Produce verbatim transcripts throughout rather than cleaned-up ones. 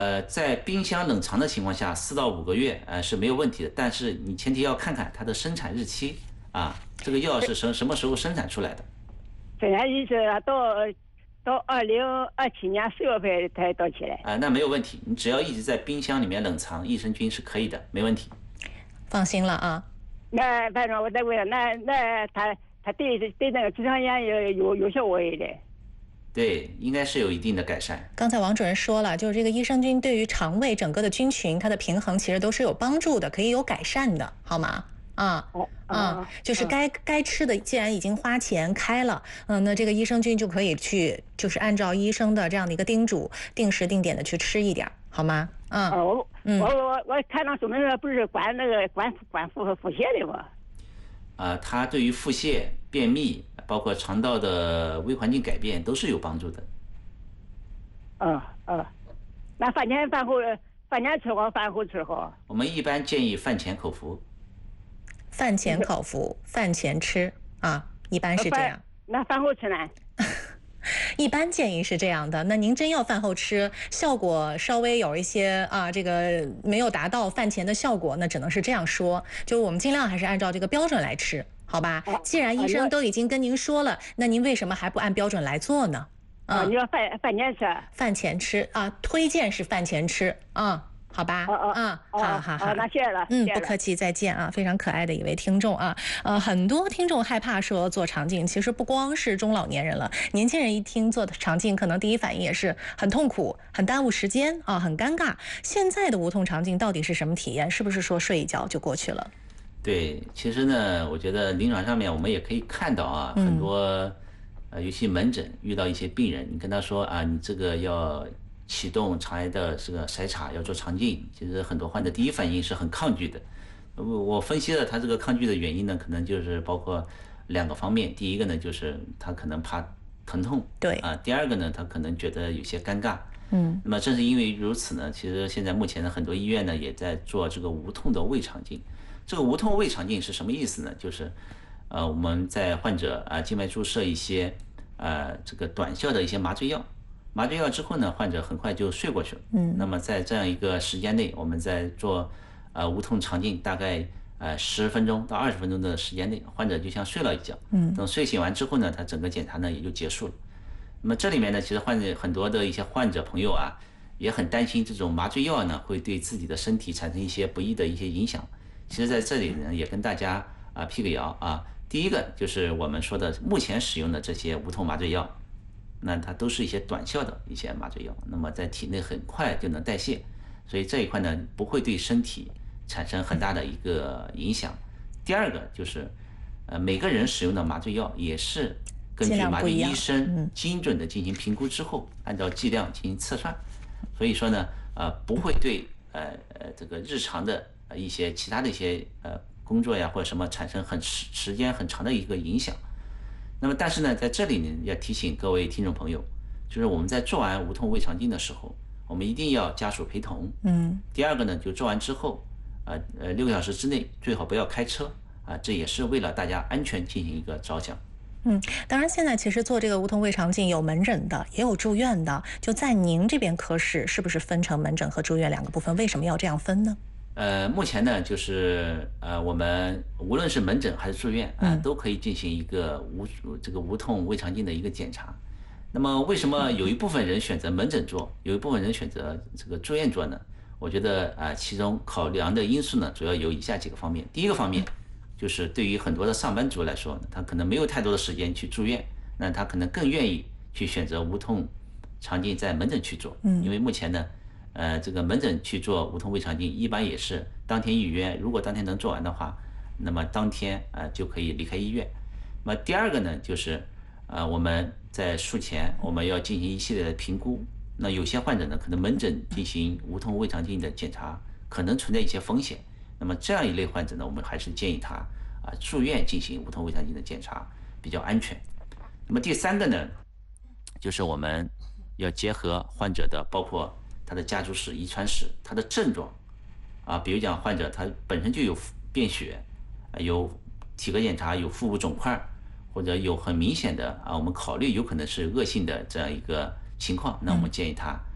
呃，在冰箱冷藏的情况下，四到五个月，呃是没有问题的。但是你前提要看看它的生产日期啊，这个药是什什么时候生产出来的？ 生产日是到到二零二七年四月份才到期来。 啊、那没有问题，你只要一直在冰箱里面冷藏，益生菌是可以的，没问题。 放心了啊。 那反正我再问，那那他他对对那个直肠炎有有有效果的？ 对，应该是有一定的改善。 刚才王主任说了，就是这个益生菌对于肠胃整个的菌群它的平衡其实都是有帮助的，可以有改善的，好吗？啊啊，就是该该吃的，既然已经花钱开了，嗯，那这个益生菌就可以去，就是按照医生的这样的一个叮嘱，定时定点的去吃一点，好吗？嗯， 我我我我看到说明书不是管那个管管腹腹泻的吗？ 啊，它对于腹泻、便秘，包括肠道的微环境改变都是有帮助的。 嗯嗯，那饭前饭后，饭前吃好，饭后吃好。 我们一般建议饭前口服。 饭前口服，饭前吃啊，一般是这样。 那饭后吃呢？ 一般建议是这样的。那您真要饭后吃，效果稍微有一些啊，这个没有达到饭前的效果，那只能是这样说。就我们尽量还是按照这个标准来吃，好吧？既然医生都已经跟您说了，那您为什么还不按标准来做呢？ 啊，你要饭饭前吃。 饭前吃啊，推荐是饭前吃啊。好吧， 嗯， 好好好， 那谢谢了， 嗯，不客气，再见啊，非常可爱的一位听众啊，呃，很多听众害怕说做肠镜，其实不光是中老年人了，年轻人一听做肠镜，可能第一反应也是很痛苦、很耽误时间啊，很尴尬。现在的无痛肠镜到底是什么体验？是不是说睡一觉就过去了？ 对，其实呢，我觉得临床上面我们也可以看到啊，很多呃，尤其门诊遇到一些病人，你跟他说啊，你这个要启动肠癌的这个筛查，要做肠镜，其实很多患者第一反应是很抗拒的。我我分析了他这个抗拒的原因呢，可能就是包括两个方面。第一个呢，就是他可能怕疼痛， 对啊；第二个呢，他可能觉得有些尴尬。 嗯， 那么正是因为如此呢，其实现在目前的很多医院呢也在做这个无痛的胃肠镜。这个无痛胃肠镜是什么意思呢？就是呃我们在患者啊静脉注射一些呃这个短效的一些麻醉药。麻醉药之后呢，患者很快就睡过去了。 嗯， 那么在这样一个时间内，我们在做呃无痛肠镜，大概呃十分钟到二十分钟的时间内，患者就像睡了一觉。 嗯， 等睡醒完之后呢，他整个检查呢也就结束了。那么这里面呢，其实患者很多的一些患者朋友啊，也很担心这种麻醉药呢会对自己的身体产生一些不益的一些影响。其实在这里呢，也跟大家啊辟个谣啊。第一个就是我们说的目前使用的这些无痛麻醉药。那它都是一些短效的一些麻醉药，那么在体内很快就能代谢，所以这一块呢不会对身体产生很大的一个影响。第二个就是，呃，每个人使用的麻醉药也是根据麻醉医生精准的进行评估之后，按照剂量进行测算，所以说呢，呃，不会对呃呃这个日常的一些其他的一些呃工作呀或者什么产生很时时间很长的一个影响。那么，但是呢，在这里呢，要提醒各位听众朋友，就是我们在做完无痛胃肠镜的时候，我们一定要家属陪同。 嗯。 第二个呢，就做完之后，呃呃，六个小时之内最好不要开车啊，这也是为了大家安全进行一个着想。 嗯，当然，现在其实做这个无痛胃肠镜有门诊的，也有住院的。就在您这边科室，是不是分成门诊和住院两个部分？为什么要这样分呢？ 呃，目前呢，就是呃，我们无论是门诊还是住院啊、呃，都可以进行一个无这个无痛胃肠镜的一个检查。那么，为什么有一部分人选择门诊做，有一部分人选择这个住院做呢？我觉得啊、呃，其中考量的因素呢，主要有以下几个方面。第一个方面，就是对于很多的上班族来说呢，他可能没有太多的时间去住院，那他可能更愿意去选择无痛肠镜在门诊去做， 嗯， 因为目前呢。呃，这个门诊去做无痛胃肠镜，一般也是当天预约，如果当天能做完的话，那么当天呃就可以离开医院。那么第二个呢，就是呃我们在术前我们要进行一系列的评估。那有些患者呢，可能门诊进行无痛胃肠镜的检查，可能存在一些风险。那么这样一类患者呢，我们还是建议他啊、呃、住院进行无痛胃肠镜的检查，比较安全。那么第三个呢，就是我们要结合患者的包括他的家族史、遗传史，他的症状，啊，比如讲患者他本身就有便血，有体格检查有腹部肿块，或者有很明显的啊，我们考虑有可能是恶性的这样一个情况，那我们建议他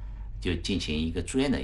就进行一个住院的